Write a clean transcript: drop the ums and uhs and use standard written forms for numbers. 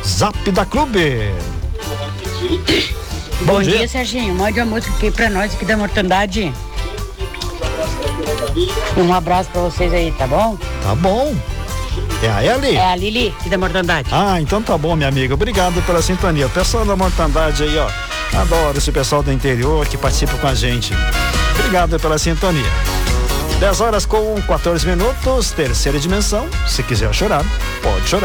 Zap da Clube. Bom dia, Serginho. Mande uma música aqui pra nós aqui da Mortandade. Um abraço pra vocês aí, tá bom? Tá bom. É a Eli? É a Lili, aqui da Mortandade. Ah, então tá bom, minha amiga. Obrigado pela sintonia. O pessoal da Mortandade aí, ó. Adoro esse pessoal do interior que participa com a gente. Obrigado pela sintonia. 10 horas com 14 minutos, terceira dimensão. Se quiser chorar, pode chorar.